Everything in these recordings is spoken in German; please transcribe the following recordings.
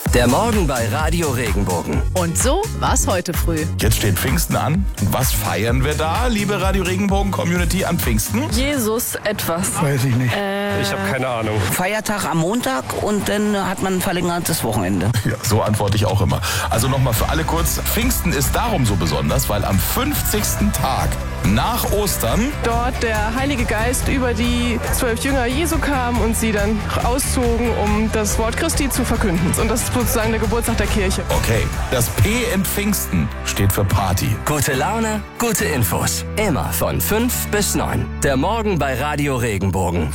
Der Morgen bei Radio Regenbogen. Und so war's heute früh. Jetzt steht Pfingsten an. Was feiern wir da, liebe Radio Regenbogen-Community, an Pfingsten? Jesus etwas. Weiß ich nicht. Ich habe keine Ahnung. Feiertag am Montag und dann hat man ein verlängertes Wochenende. Ja, so antworte ich auch immer. Also nochmal für alle kurz. Pfingsten ist darum so besonders, weil am 50. Tag nach Ostern dort der Heilige Geist über die 12 Jünger Jesu kam und sie dann auszogen, um das Wort Christi zu verkünden. Und das ist sozusagen der Geburtstag der Kirche. Okay, das P in Pfingsten steht für Party. Gute Laune, gute Infos. Immer von 5 bis 9. Der Morgen bei Radio Regenbogen.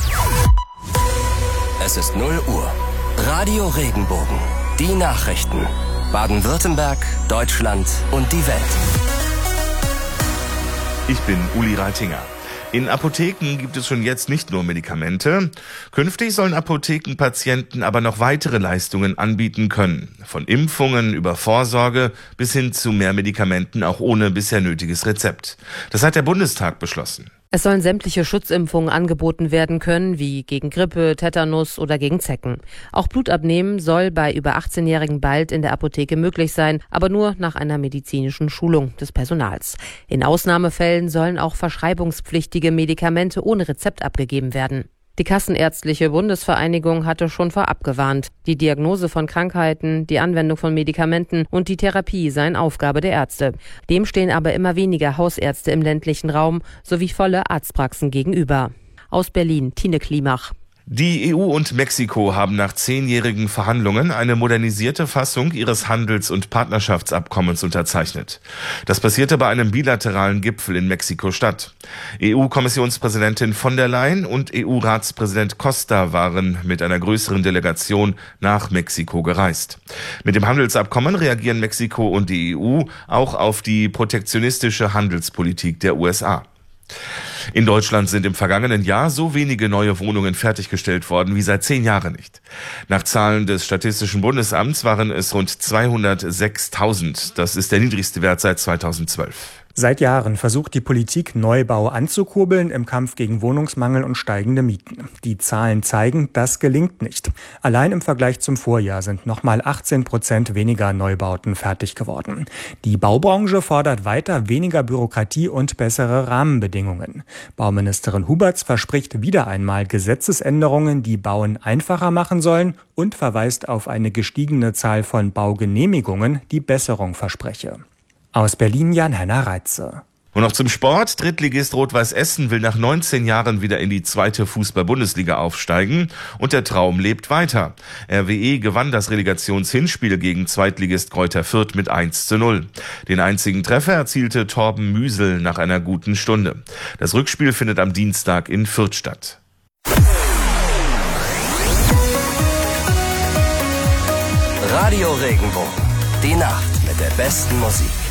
Es ist 0 Uhr. Radio Regenbogen. Die Nachrichten. Baden-Württemberg, Deutschland und die Welt. Ich bin Uli Reitinger. In Apotheken gibt es schon jetzt nicht nur Medikamente. Künftig sollen Apothekenpatienten aber noch weitere Leistungen anbieten können. Von Impfungen über Vorsorge bis hin zu mehr Medikamenten auch ohne bisher nötiges Rezept. Das hat der Bundestag beschlossen. Es sollen sämtliche Schutzimpfungen angeboten werden können, wie gegen Grippe, Tetanus oder gegen Zecken. Auch Blutabnehmen soll bei über 18-Jährigen bald in der Apotheke möglich sein, aber nur nach einer medizinischen Schulung des Personals. In Ausnahmefällen sollen auch verschreibungspflichtige Medikamente ohne Rezept abgegeben werden. Die Kassenärztliche Bundesvereinigung hatte schon vorab gewarnt. Die Diagnose von Krankheiten, die Anwendung von Medikamenten und die Therapie seien Aufgabe der Ärzte. Dem stehen aber immer weniger Hausärzte im ländlichen Raum sowie volle Arztpraxen gegenüber. Aus Berlin, Tine Klimach. Die EU und Mexiko haben nach 10-jährigen Verhandlungen eine modernisierte Fassung ihres Handels- und Partnerschaftsabkommens unterzeichnet. Das passierte bei einem bilateralen Gipfel in Mexiko-Stadt. EU-Kommissionspräsidentin von der Leyen und EU-Ratspräsident Costa waren mit einer größeren Delegation nach Mexiko gereist. Mit dem Handelsabkommen reagieren Mexiko und die EU auch auf die protektionistische Handelspolitik der USA. In Deutschland sind im vergangenen Jahr so wenige neue Wohnungen fertiggestellt worden wie seit 10 Jahren nicht. Nach Zahlen des Statistischen Bundesamts waren es rund 206.000. Das ist der niedrigste Wert seit 2012. Seit Jahren versucht die Politik, Neubau anzukurbeln im Kampf gegen Wohnungsmangel und steigende Mieten. Die Zahlen zeigen, das gelingt nicht. Allein im Vergleich zum Vorjahr sind nochmal 18% weniger Neubauten fertig geworden. Die Baubranche fordert weiter weniger Bürokratie und bessere Rahmenbedingungen. Bauministerin Huberts verspricht wieder einmal Gesetzesänderungen, die Bauen einfacher machen sollen und verweist auf eine gestiegene Zahl von Baugenehmigungen, die Besserung verspreche. Aus Berlin Jan-Henner Reitze. Und noch zum Sport. Drittligist Rot-Weiß Essen will nach 19 Jahren wieder in die 2. Fußball-Bundesliga aufsteigen. Und der Traum lebt weiter. RWE gewann das Relegationshinspiel gegen Zweitligist Greuther Fürth mit 1:0. Den einzigen Treffer erzielte Torben Müsel nach einer guten Stunde. Das Rückspiel findet am Dienstag in Fürth statt. Radio Regenbogen. Die Nacht mit der besten Musik.